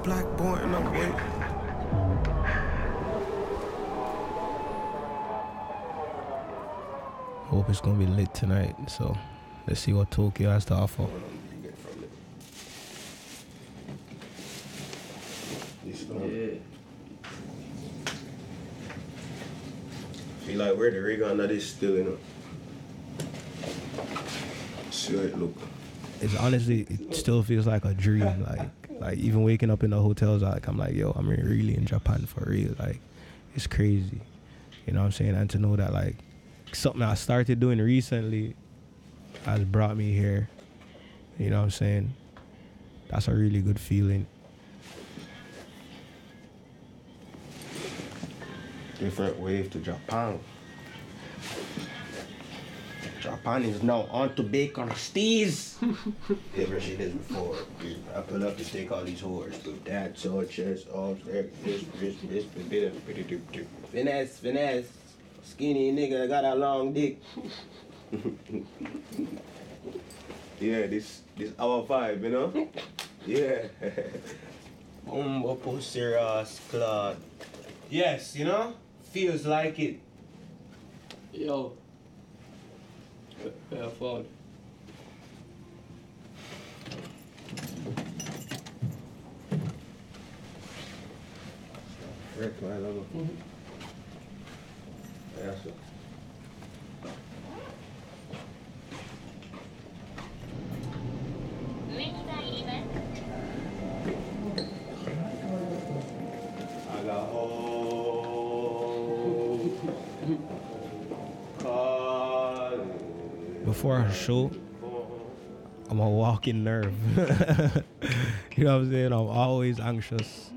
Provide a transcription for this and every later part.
black boy and I'm waiting. Hope it's gonna be lit tonight, so let's see what Tokyo has to offer. Yeah. Feel like where the rig on that is still, you know. See how it look. It's honestly, it still feels like a dream. Like even waking up in the hotels, I'm like, yo, I'm really in Japan for real. Like, it's crazy. You know what I'm saying? And to know that like something I started doing recently has brought me here. You know what I'm saying? That's a really good feeling. Different wave to Japan. Japan is now on to bacon steez. Ever seen this before? I pull up to take all these whores. That, so chest, arms, this, finesse. Skinny nigga got a long dick. Yeah, this our vibe, you know? Yeah. Bumbo pussy Ross Claude. Yes, you know? Feels like it. Yo. Yeah, fun. Right, my love. Yeah, so. I got Before a show, I'm a walking nerve. You know what I'm saying? I'm always anxious.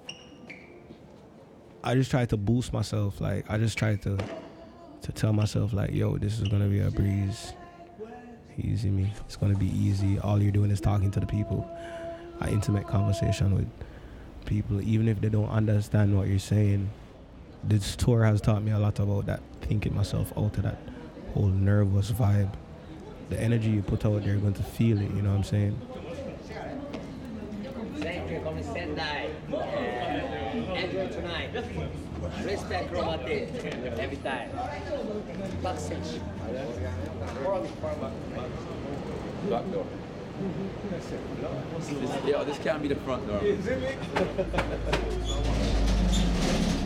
I just try to boost myself. Like, I just try to tell myself, like, yo, this is gonna be a breeze. Easy me. It's gonna be easy. All you're doing is talking to the people. An intimate conversation with people, even if they don't understand what you're saying. This tour has taught me a lot about that, thinking myself out of that whole nervous vibe. The energy you put out there, you're going to feel it, you know what I'm saying? Thank you, come Sendai. Enjoy tonight. Respect Robotic every time. Backstage. Back door. This can't be the front door.